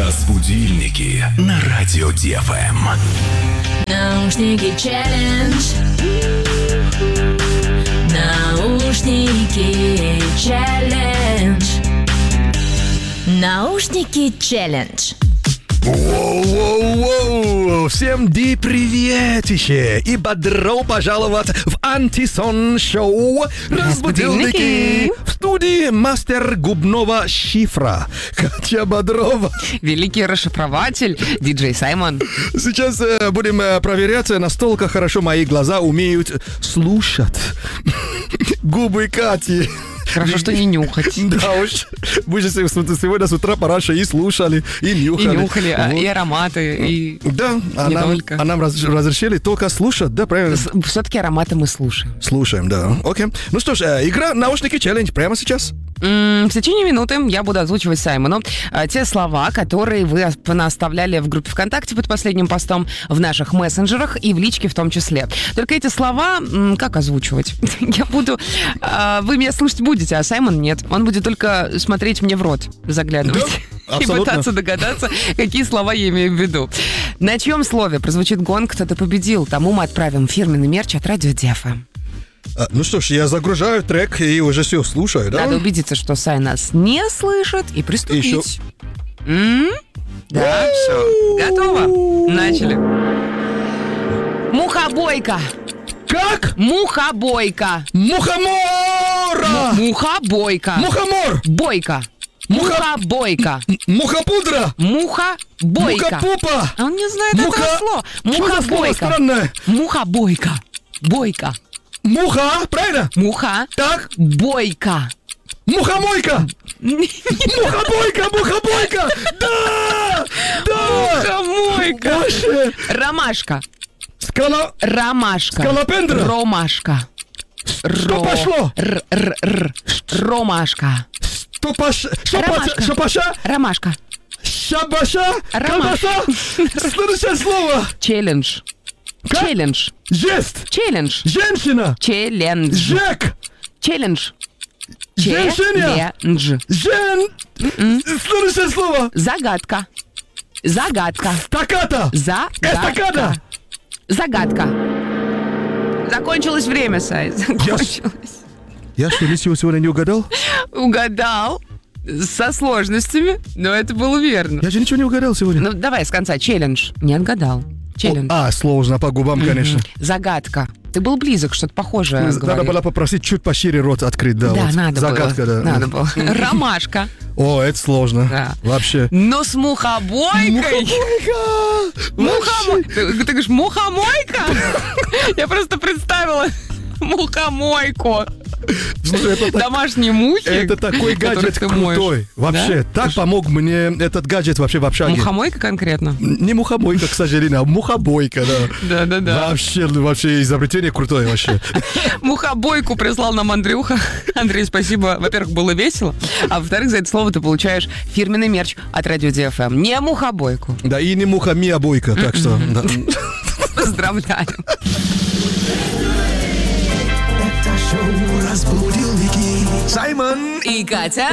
Разбудильники на радио ДФМ. Наушники челлендж. Наушники челлендж. Наушники челлендж. Воу-воу-воу! Всем приветище! И бодро пожаловать в антисон-шоу «Разбудильники». В студии мастер губного шифра Катя Бодрова. Великий расшифрователь диджей Саймон. Сейчас будем проверять, настолько хорошо мои глаза умеют слушать губы Кати. Хорошо, что не нюхать. Да уж. Вы же сегодня с утра пораньше и слушали, и нюхали. И нюхали, вот. и ароматы, и да, не только. А нам разрешили только слушать, да, правильно? Все-таки ароматы мы слушаем. Слушаем, да. Окей. Ну что ж, игра «Наушники челлендж» прямо сейчас. В течение минуты я буду озвучивать Саймону те слова, которые вы оставляли в группе ВКонтакте под последним постом, в наших мессенджерах и в личке в том числе. Только эти слова, как озвучивать? Я буду... Вы меня слушать будете, а Саймон нет. Он будет только смотреть мне в рот, заглядывать. Да, и пытаться догадаться, какие слова я имею в виду. На чьем слове прозвучит гонг «Кто-то победил», тому мы отправим фирменный мерч от Радио ДФМ. Ну что ж, я загружаю трек и уже все слушаю, да? Надо убедиться, что Сай нас не слышит, и приступить. Еще. Да, все. Готово? Начали. Мухобойка. Как? Мухобойка. Мухомора! Мухобойка. Мухомор! Бойка. Мухобойка. Мухопудра! Мухобойка. Мухопупа! А он не знает этого слова. Что за слово Мухобойка. странное? Мухобойка. Бойка. Муха, правильно? Муха. Так? Бойка. Мухомойка! Мухобойка! Мухобойка! Да! Да! Мухомойка. Вообще! Ромашка. Ромашка. Скалопендра? Ромашка. Что пошло? Ромашка. Шапаша? Ромашка. Шабаша? Колбаса? Следующее слово. Челлендж. Как? Челлендж. Жест. Челлендж. Женщина. Челлендж. Жек. Челлендж. Женщина. Челлендж. Следующее слово. Загадка. Загадка. Стаката. Эстакада. Загадка. Закончилось время, Сай. Закончилось. Я что, ничего сегодня не угадал? Угадал. Со сложностями, но это было верно. Я же ничего не угадал сегодня. Ну, давай с конца. Челлендж. Не отгадал. Челлендж. Сложно по губам, конечно. Загадка. Ты был близок, что-то похожее Надо говоришь. было попросить чуть пошире рот открыть, да. Да, вот. надо Загадка, было. да. Надо было. Ромашка. О, это сложно. Да. Вообще. Но с мухобойкой. Ты говоришь, мухомойка? Я просто представила мухомойку. Слушай, Домашние мухи. это такой гаджет ты моешь. крутой. Вообще, так помог мне этот гаджет вообще в общаге. Мухомойка конкретно? Не мухомойка, к сожалению, а мухобойка, да. Да. Вообще изобретение крутое вообще. Мухобойку прислал нам Андрюха. Андрей, спасибо. Во-первых, было весело. А во-вторых, за это слово ты получаешь фирменный мерч от Радио ДФМ. Не мухобойку. Да, и не муха-миобойка, так что... да. Поздравляю. Это шоу «Разбудильники». Саймон! И Катя.